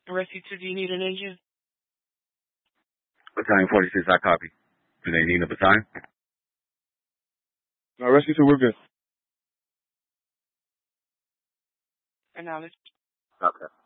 Rescue 2, do you need an engine? Battalion 46, I copy. Do they need a battalion? No, Rescue 2, we're good. Acknowledge. Okay.